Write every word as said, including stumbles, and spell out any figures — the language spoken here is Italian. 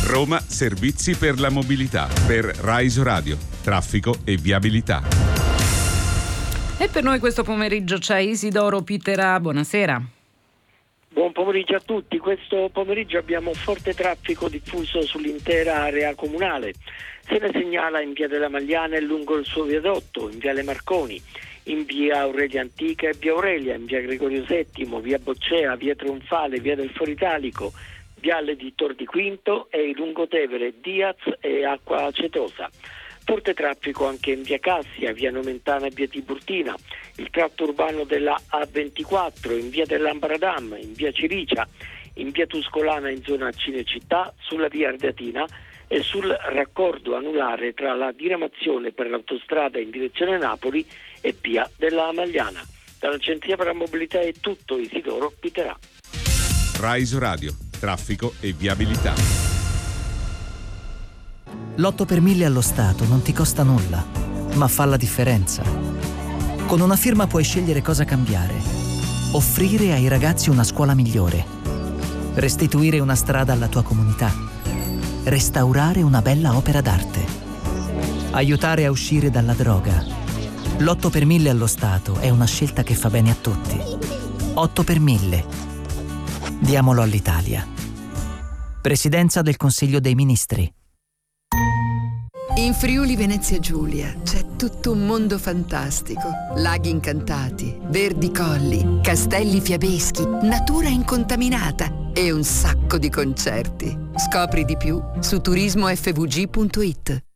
Roma Servizi per la mobilità. Per Rise Radio. Traffico e viabilità. E per noi questo pomeriggio c'è Isidoro Pitera. Buonasera. Buon pomeriggio a tutti. Questo pomeriggio abbiamo forte traffico diffuso sull'intera area comunale. Se ne segnala in via della Magliana e lungo il suo viadotto, in viale Marconi, in via Aurelia Antica e via Aurelia, in via Gregorio settimo, via Boccea, via Trionfale, via del Foro Italico, viale di Tor di Quinto e Lungotevere, Diaz e Acqua Acetosa. Forte traffico anche in via Cassia, via Nomentana e via Tiburtina, il tratto urbano della A ventiquattro, in via dell'Ambradam, in via Ciricia, in via Tuscolana in zona Cinecittà, sulla via Ardeatina e sul raccordo anulare tra la diramazione per l'autostrada in direzione Napoli e via della Magliana. Dall'Agenzia per la Mobilità è tutto. Isidoro Pitera. Rise Radio. Traffico e viabilità. L'otto per mille allo Stato non ti costa nulla, ma fa la differenza. Con una firma puoi scegliere cosa cambiare. Offrire ai ragazzi una scuola migliore. Restituire una strada alla tua comunità. Restaurare una bella opera d'arte. Aiutare a uscire dalla droga. L'otto per mille allo Stato è una scelta che fa bene a tutti. otto per mille. Diamolo all'Italia. Presidenza del Consiglio dei Ministri. In Friuli Venezia Giulia c'è tutto un mondo fantastico. Laghi incantati, verdi colli, castelli fiabeschi, natura incontaminata e un sacco di concerti. Scopri di più su turismo f v g punto i t.